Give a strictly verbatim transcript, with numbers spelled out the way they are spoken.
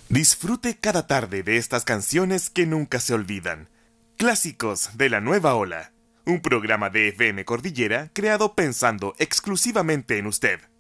Disfrute cada tarde de estas canciones que nunca se olvidan. Clásicos de la Nueva Ola. Un programa de F M Cordillera creado pensando exclusivamente en usted.